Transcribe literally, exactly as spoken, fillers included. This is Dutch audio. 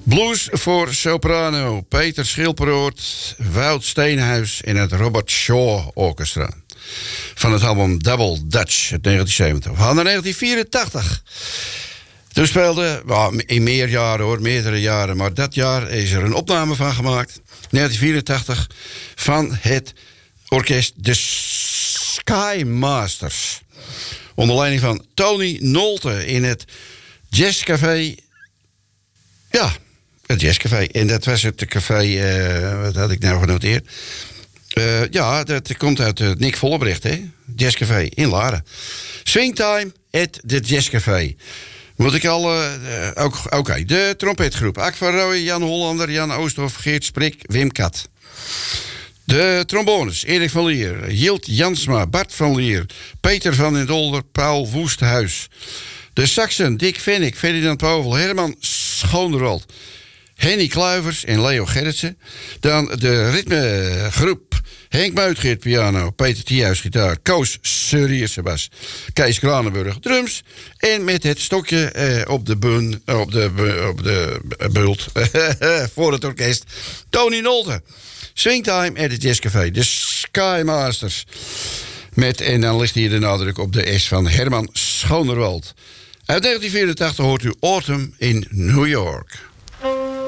Blues voor soprano, Peter Schilperoort, Wout Steenhuis en het Robert Shaw Orchestra. Van het album Double Dutch uit negentien zeventig. We gaan naar negentien vierentachtig. Toen speelde, well, in meer jaren hoor, meerdere jaren, maar dat jaar is er een opname van gemaakt. negentien vierentachtig van het orkest The Sky Masters. Onder leiding van Tony Nolte in het Jazzcafé. Ja, het Jazzcafé. En dat was het café, uh, wat had ik nou genoteerd? Uh, ja, dat komt uit uh, Nick Vollebrecht, hè? Jazzcafé in Laren. Swingtime at the Jazzcafé. Moet ik al... Uh, Oké, okay. De trompetgroep. Ak van Rooij, Jan Hollander, Jan Oosthoff, Geert Sprik, Wim Kat. De trombones. Erik van Lier, Jilt Jansma, Bart van Lier, Peter van den Dolder, Paul Woesthuis. De saxen, Dick Vennik, Ferdinand Povel, Herman Schoonderwald, Henny Kluivers en Leo Gerritsen. Dan de ritmegroep. Henk Muitgeert piano, Peter Thiehuis gitaar, Koos Surierse bas, Kees Kranenburg drums. En met het stokje eh, op de bun, op de, op de bult voor het orkest, Tony Nolte. Swingtime at het Jazzcafé, de Sky Masters. Met, en dan ligt hier de nadruk op de S van Herman Schoonderwald. Uit negentien vierentachtig hoort u Autumn in New York.